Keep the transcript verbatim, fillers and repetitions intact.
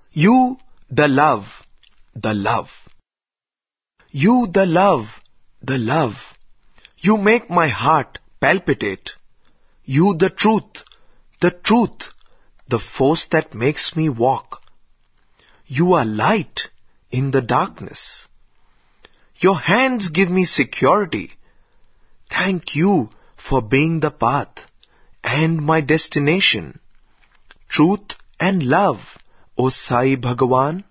You, the love, the love. You, the love, the love. You make my heart palpitate. You, the truth, the truth, the force that makes me walk. You are light in the darkness. Your hands give me security. Thank you for being the path and my destination. Truth and love, O Sai Bhagavan.